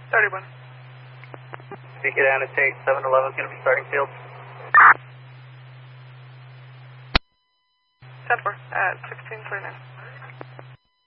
31. Speak it down to take 711 is going to be starting field. 10-4 at 1639.